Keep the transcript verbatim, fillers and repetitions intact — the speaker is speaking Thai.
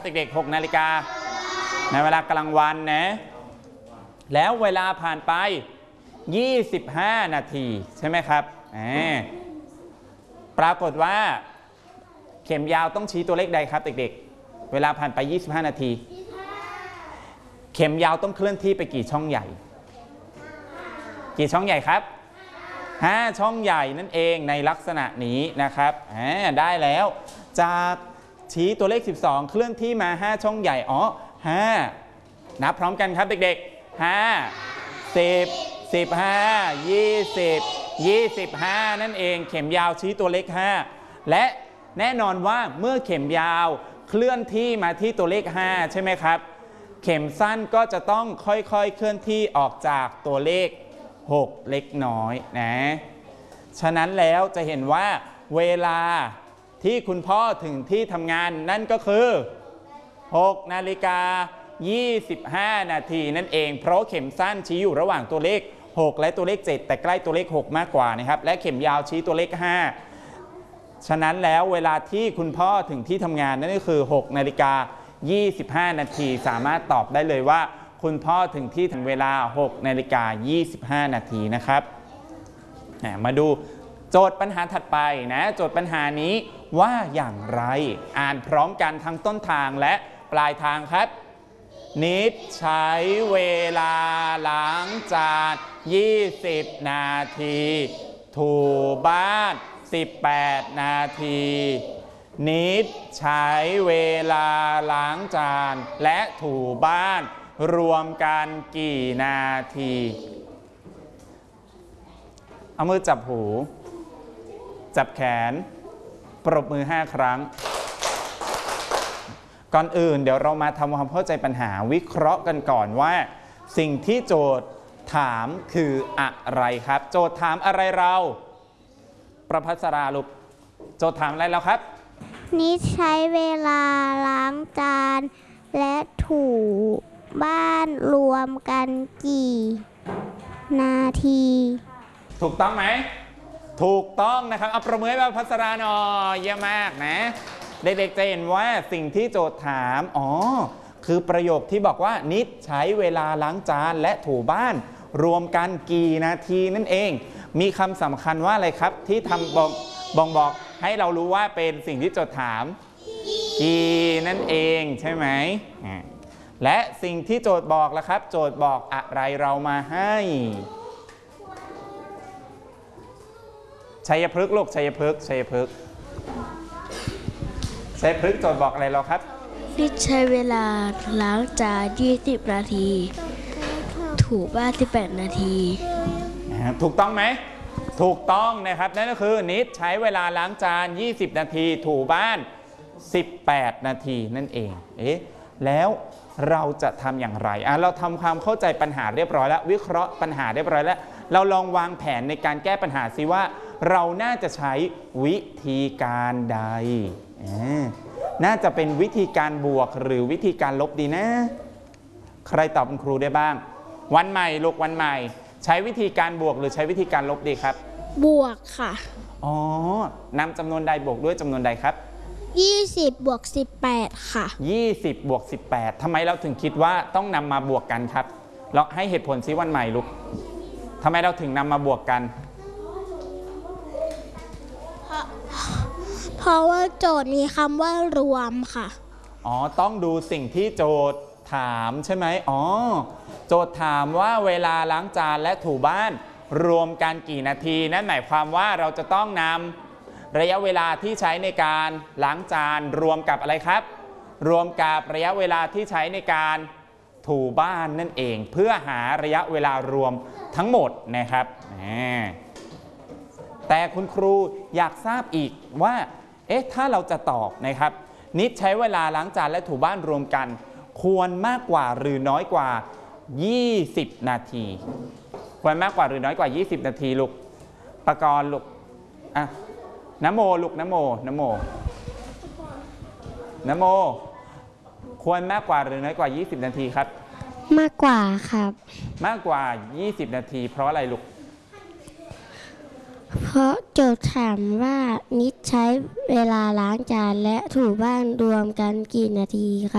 เด็กๆหกนาฬิกาในเวลากลางวันนะแล้วเวลาผ่านไปยี่สิบห้านาทีใช่ไหมครับปรากฏว่าเข็มยาวต้องชี้ตัวเลขใดครับเด็กๆเวลาผ่านไปยี่สิบห้านาทีเข็มยาวต้องเคลื่อนที่ไปกี่ช่องใหญ่กี่ช่องใหญ่ครับห้าช่องใหญ่นั่นเองในลักษณะนี้นะครับได้แล้วจากชี้ตัวเลขสิบสองเคลื่อนที่มาห้าช่องใหญ่อ๋อห้านับพร้อมกันครับเด็กๆห้า สิบ สิบห้า ยี่สิบ ยี่สิบห้านั่นเองเข็มยาวชี้ตัวเลขห้าและแน่นอนว่าเมื่อเข็มยาวเคลื่อนที่มาที่ตัวเลขห้าใช่ไหมครับเข็มสั้นก็จะต้องค่อยๆเคลื่อนที่ออกจากตัวเลขหกเล็กน้อยนะฉะนั้นแล้วจะเห็นว่าเวลาที่คุณพ่อถึงที่ทำงานนั่นก็คือหกนาฬิกายี่สิบห้านาทีนั่นเองเพราะเข็มสั้นชี้อยู่ระหว่างตัวเลขหกและตัวเลขเจ็ดแต่ใกล้ตัวเลขหกมากกว่านะครับและเข็มยาวชี้ตัวเลขห้าฉะนั้นแล้วเวลาที่คุณพ่อถึงที่ทำงานนั่นก็คือหกนาฬิกายี่สิบห้านาทีสามารถตอบได้เลยว่าคุณพ่อถึงที่ถึงเวลาหกนาฬิกายี่สิบห้านาทีนะครับมาดูโจทย์ปัญหาถัดไปนะโจทย์ปัญหานี้ว่าอย่างไรอ่านพร้อมกันทั้งต้นทางและปลายทางครับนิดใช้เวลาล้างจานยี่สิบนาทีถูบ้านสิบแปดนาทีนิดใช้เวลาล้างจานและถูบ้านรวมกันกี่นาทีเอามือจับหูจับแขนปรบมือห้าครั้งก่อนอื่นเดี๋ยวเรามาทำความเข้าใจปัญหาวิเคราะห์กันก่อนว่าสิ่งที่โจทย์ถามคืออะไรครับโจทย์ถามอะไรเราประภัสราลูกโจทย์ถามอะไรเราครับนิดใช้เวลาล้างจานและถูบ้านรวมกันกี่นาทีถูกต้องไหมถูกต้องนะครับเอาประเมินให้ประภัสราหน่อยเยี่ยมมากนะเด็กๆจะเห็นว่าสิ่งที่โจทย์ถามอ๋อคือประโยคที่บอกว่านิดใช้เวลาล้างจานและถูบ้านรวมกันกี่นาทีนั่นเองมีคำสำคัญว่าอะไรครับที่ทำบอกบ่งบอกให้เรารู้ว่าเป็นสิ่งที่โจทย์ถามกี่นั่นเองใช่ไหมและสิ่งที่โจทย์บอกล่ะครับโจทย์บอกอะไรเรามาให้ชัยพฤกษ์ลูกชัยพฤกษ์ชัยพฤกษ์ชัยพฤกษ์โจทย์บอกอะไรเราครับนิดใช้เวลาล้างจานยี่สิบนาทีถูบ้านสิบแปดนาทีถูกต้องไหมถูกต้องนะครับนั่นก็คือนิดใช้เวลาล้างจานยี่สิบนาทีถูบ้านสิบแปดนาทีนั่นเองเอ๊ะแล้วเราจะทำอย่างไรอ่ะเราทำความเข้าใจปัญหาเรียบร้อยแล้ววิเคราะห์ปัญหาเรียบร้อยแล้วเราลองวางแผนในการแก้ปัญหาซิว่าเราน่าจะใช้วิธีการใดน่าจะเป็นวิธีการบวกหรือวิธีการลบดีนะใครตอบคุณครูได้บ้างวันใหม่ลูกวันใหม่ใช้วิธีการบวกหรือใช้วิธีการลบดีครับบวกค่ะอ๋อนำจำนวนใดบวกด้วยจำนวนใดครับยี่สิบบวกสิบแปดค่ะยี่สิบบวกสิบแปดทำไมเราถึงคิดว่าต้องนำมาบวกกันครับเราให้เหตุผลซิวันใหม่ลูกทำไมเราถึงนำมาบวกกันเพราะว่าโจทย์มีคำว่ารวมค่ะอ๋อต้องดูสิ่งที่โจทย์ถามใช่ไหมอ๋อโจทย์ถามว่าเวลาล้างจานและถูบ้านรวมกันกี่นาทีนั่นหมายความว่าเราจะต้องนำระยะเวลาที่ใช้ในการล้างจานรวมกับอะไรครับรวมกับระยะเวลาที่ใช้ในการถูบ้านนั่นเองเพื่อหาระยะเวลารวมทั้งหมดนะครับแต่คุณครูอยากทราบอีกว่าเอ๊ะถ้าเราจะตอบนะครับนิดใช้เวลาล้างจานและถูบ้านรวมกันควรมากกว่าหรือน้อยกว่ายี่สิบนาทีควรมากกว่าหรือน้อยกว่ายี่สิบนาทีลูกปกรณ์ลูกอ่ะนโมลูกนโมนโมนโมควรมากกว่าหรือน้อยกว่ายี่สิบนาทีครับมากกว่าครับมากกว่ายี่สิบนาทีเพราะอะไรลูกเพราะโจทย์ถามว่านิดใช้เวลาล้างจานและถูบ้านรวมกันกี่นาทีครับ